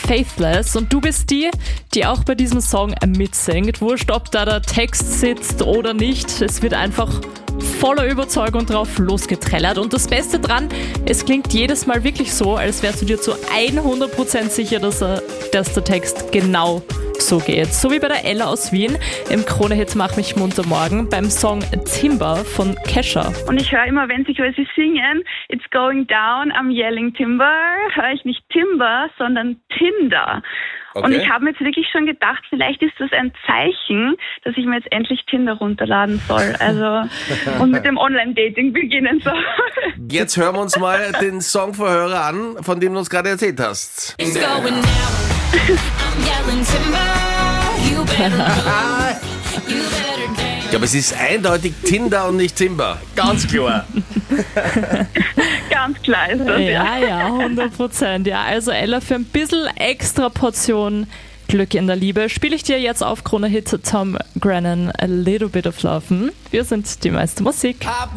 Faithless und du bist die auch bei diesem Song mitsingt. Wurscht, ob da der Text sitzt oder nicht, es wird einfach voller Überzeugung drauf losgetrellert. Und das Beste dran, es klingt jedes Mal wirklich so, als wärst du dir zu 100% sicher, dass der Text genau so geht. So wie bei der Ella aus Wien im Krone-Hit Mach mich munter morgen beim Song Timber von Kesha. Und ich höre immer, wenn sie quasi singen, It's going down, I'm yelling Timber, höre ich nicht Timber, sondern Tinder. Okay. Und ich habe mir jetzt wirklich schon gedacht, vielleicht ist das ein Zeichen, dass ich mir jetzt endlich Tinder runterladen soll. Also und mit dem Online-Dating beginnen soll. Jetzt hören wir uns mal den Songverhörer an, von dem du uns gerade erzählt hast. It's going down, I'm yelling Timber, you better run, you better dance. Ich glaube, es ist eindeutig Tinder und nicht Timber. Ganz klar. Ganz klar ist das, ja. Ja, 100%. Ja, also Ella, für ein bisschen extra Portion Glück in der Liebe spiele ich dir jetzt auf Krone-Hit Tom Grennan A Little Bit of Love. Wir sind die meiste Musik.